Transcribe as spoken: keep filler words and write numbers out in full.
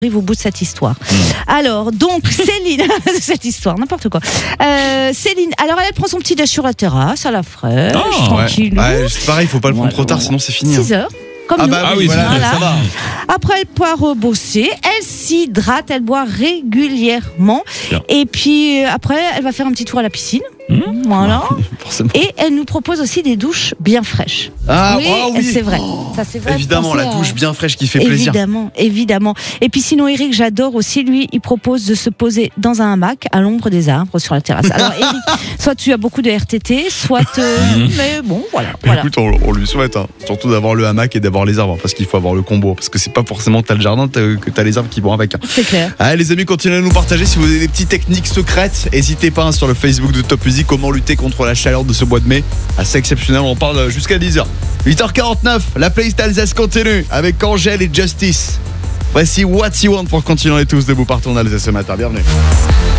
arrive au bout de cette histoire. Alors, donc, Céline, cette histoire, n'importe quoi. Euh, Céline, alors elle prend son petit déj sur la terrasse, à la fraîche, Oh, tranquille. Ouais, c'est pareil, faut pas le prendre trop tard, sinon c'est fini. six heures. Comme Ah nous. bah Ah oui, oui, voilà, voilà. ça va. Après, elle part bosser, elle s'hydrate, elle boit régulièrement. Bien. Et puis, euh, après, elle va faire un petit tour à la piscine. Mmh. Voilà. Forcément. Et elle nous propose aussi des douches bien fraîches. Ah oui, oh, oui. c'est vrai. Ça, c'est vrai. Évidemment, la Pensez à- douche bien fraîche qui fait plaisir. Évidemment, évidemment. Et puis sinon, Eric, j'adore aussi, lui, il propose de se poser dans un hamac à l'ombre des arbres sur la terrasse. Alors, Eric, soit tu as beaucoup de R T T, soit... euh, mais bon, voilà. voilà. Écoute, on, on lui souhaite, hein. Surtout d'avoir le hamac et d'avoir les arbres, parce qu'il faut avoir le combo. Parce que c'est pas forcément que t'as le jardin t'as- que t'as les arbres qui vont avec. Hein. C'est clair. Allez les amis, continuez à nous partager si vous avez des petites techniques secrètes. N'hésitez pas hein, sur le Facebook de Top Music, comment lutter contre la chaleur de ce mois de mai. Assez exceptionnel, on en parle jusqu'à dix heures. huit heures quarante-neuf, la playlist Alsace continue avec Angèle et Justice. Voici What You Want pour continuer tous debout partout en Alsace ce matin. Bienvenue.